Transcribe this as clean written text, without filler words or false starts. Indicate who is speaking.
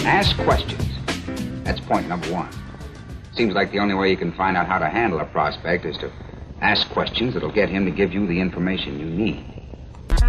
Speaker 1: Ask questions. That's point number one. Seems like the only way you can find out how to handle a prospect is to ask questions that'll get him to give you the information you need.